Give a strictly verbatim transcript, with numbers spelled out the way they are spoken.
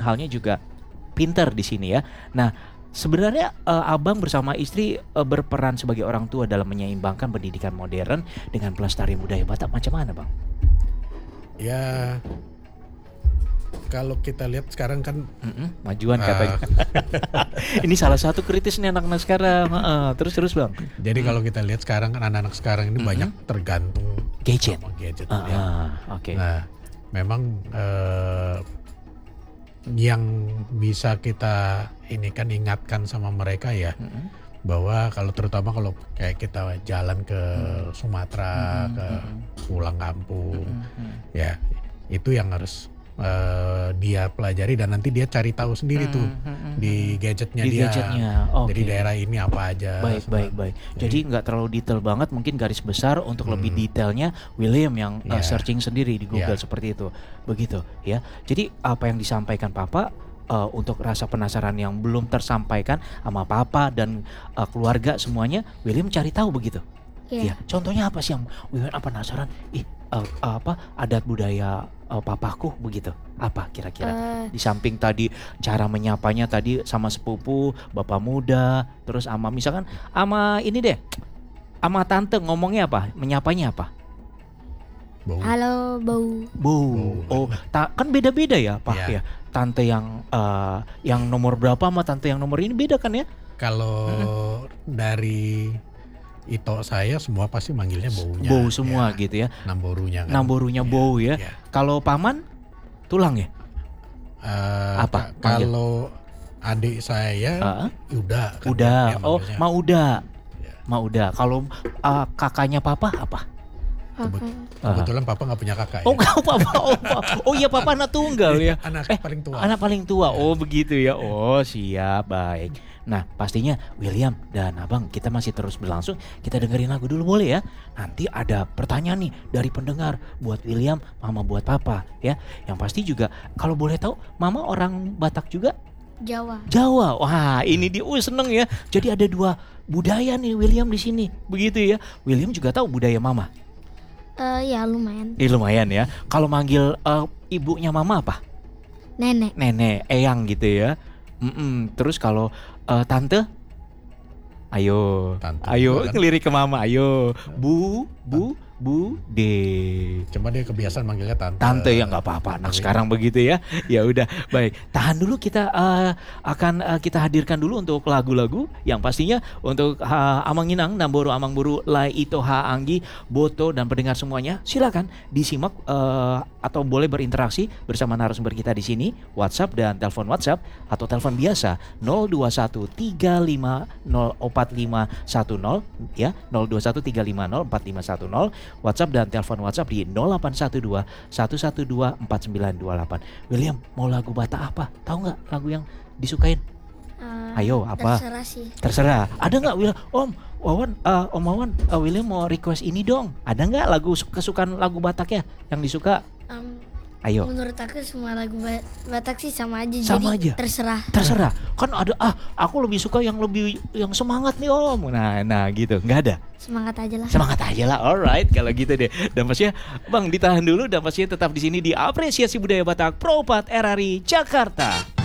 halnya juga pinter di sini ya. Nah, sebenarnya uh, abang bersama istri uh, berperan sebagai orang tua dalam menyeimbangkan pendidikan modern dengan pelestarian budaya Batak macam mana, Bang? Ya, kalau kita lihat sekarang kan Mm-mm, majuan uh, katanya. Ini salah satu kritis nih anak-anak sekarang. Uh, terus terus Bang. Jadi hmm. kalau kita lihat sekarang kan anak-anak sekarang ini mm-hmm. banyak tergantung gadget. sama gadget. Uh, ya. uh, Oke. Okay. Nah, memang uh, yang bisa kita ini kan ingatkan sama mereka ya, mm-hmm. bahwa kalau terutama kalau kayak kita jalan ke mm-hmm. Sumatera, mm-hmm. ke pulang kampung, mm-hmm. ya itu yang harus Uh, dia pelajari dan nanti dia cari tahu sendiri hmm, tuh hmm, di gadgetnya di dia. Gadgetnya. Okay. Jadi daerah ini apa aja. Baik, sama. baik, baik. Jadi, Jadi nggak terlalu detail banget, mungkin garis besar untuk hmm. lebih detailnya William yang yeah. uh, searching sendiri di Google yeah. seperti itu. Begitu ya. Jadi apa yang disampaikan Papa uh, untuk rasa penasaran yang belum tersampaikan sama Papa dan uh, keluarga semuanya, William cari tahu begitu. Yeah. Ya, contohnya apa sih yang William apa penasaran? Ih, uh, uh, apa adat budaya Uh, papaku begitu, apa kira-kira uh, di samping tadi cara menyapanya tadi sama sepupu, bapak muda, terus ama misalkan ama ini deh, ama tante ngomongnya apa, menyapanya apa? Bau. Halo bau. Bau. Oh, ta- kan beda-beda ya Pak yeah. ya. Tante yang uh, yang nomor berapa sama tante yang nomor ini beda kan ya? Kalau hmm. dari Ito saya semua pasti manggilnya baunya. Bau semua ya, gitu ya. Namborunya kan. Namborunya ya, bau ya. ya. Kalau paman tulang ya? Uh, Apa? K- kalau adik saya uh? udah. Kan udah. Oh, mau udah. Ya. Mau udah. Kalau uh, kakaknya papa apa? Kebet- kebetulan uh. papa nggak punya kakak ya. Oh nggak papa, oh, oh iya papa anak tunggal ya. Anak eh, paling tua. Anak paling tua. Oh begitu ya. Oh siap, baik. Nah pastinya William dan abang kita masih terus berlangsung. Kita dengerin lagu dulu boleh ya. Nanti ada pertanyaan nih dari pendengar buat William, mama buat papa ya. Yang pasti juga kalau boleh tahu, mama orang Batak juga? Jawa. Jawa. Wah ini dia, uh, seneng ya. Jadi ada dua budaya nih William di sini. Begitu ya. William juga tahu budaya mama. Uh, ya lumayan. Eh, lumayan ya. Kalau manggil uh, ibunya mama apa? Nenek. Nenek, eyang gitu ya. Mm-mm. Terus kalau uh, tante, ayo, tante ayo kan? Ngelirik ke mama, ayo, bu, bu, bu, de. Cuma dia kebiasaan manggilnya tante. Tante ya nggak apa-apa. Anak sekarang begitu ya. Ya udah, baik. Tahan dulu kita uh, akan uh, kita hadirkan dulu untuk lagu-lagu yang pastinya untuk uh, Amang Inang, Namboru Amang Buru, Lai Ito Ha Anggi, Boto dan pendengar semuanya. Silakan disimak uh, atau boleh berinteraksi bersama narasumber kita di sini, WhatsApp dan telepon WhatsApp atau telepon biasa nol dua satu tiga lima nol empat lima satu nol ya, nol dua satu tiga lima nol empat lima satu nol. WhatsApp dan telepon WhatsApp di nol delapan satu dua satu satu dua empat sembilan dua delapan. William, mau lagu Batak apa? Tahu nggak lagu yang disukain? Uh, Ayo, apa? Terserah sih. Terserah. Ada nggak William? Om, Wawan, uh, Om Wawan, uh, William mau request ini dong. Ada nggak lagu kesukaan lagu Batak ya yang disuka? Um, Ayo. Menurut aku semua lagu Batak sih sama aja. Sama jadi aja. Terserah. Terserah. Kan ada ah, aku lebih suka yang lebih yang semangat nih Om. Nah, nah gitu. Nggak ada. Semangat aja lah. Semangat aja lah. Alright, kalau gitu deh. Dan pastinya Bang ditahan dulu dan pastinya tetap di sini di Apresiasi Budaya Batak Pro empat R R I Jakarta.